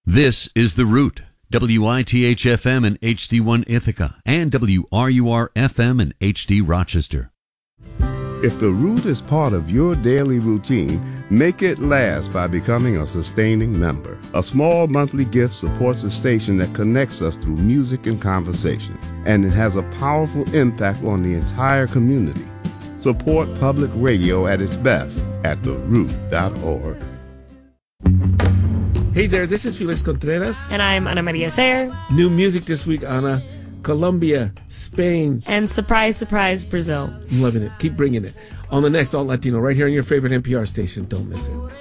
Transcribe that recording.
This is The Root, WITH-FM in HD1 Ithaca and WRUR-FM in HD Rochester. If The Root is part of your daily routine, make it last by becoming a sustaining member. A small monthly gift supports a station that connects us through music and conversations, and it has a powerful impact on the entire community. Support public radio at its best at theroot.org. Hey there, this is Felix Contreras. And I'm Ana Maria Sayer. New music this week, Ana. Colombia, Spain. And surprise, surprise, Brazil. I'm loving it. Keep bringing it. On the next All Latino, right here on your favorite NPR station. Don't miss it.